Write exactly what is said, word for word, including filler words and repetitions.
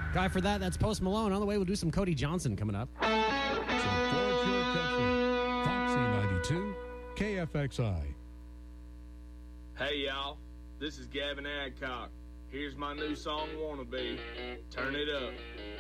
Guy for that, that's Post Malone. On the way, we'll do some Cody Johnson coming up. Support your country. Foxy ninety-two, K F X I. Hey, y'all. This is Gavin Adcock. Here's my new song, Wannabe. Turn it up.